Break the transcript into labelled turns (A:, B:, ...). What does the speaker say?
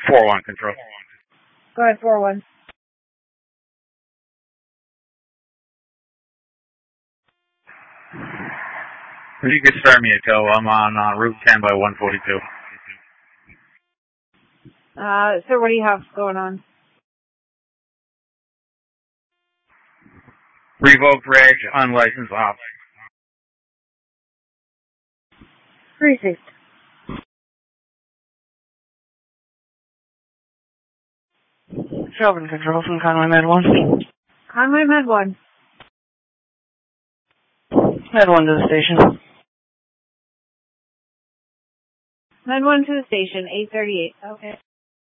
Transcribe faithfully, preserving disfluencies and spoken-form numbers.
A: four one control.
B: Go ahead, four one.
A: You can start me a tow. I'm on uh, Route ten by one forty-two.
B: Uh, sir, what do you have going on?
A: Revoked reg, unlicensed ops.
B: Precinct.
C: Chauvin Control from Conway Med one.
B: Conway Med one.
C: Med one to the station.
B: Med one to the station, eight thirty-eight. Okay.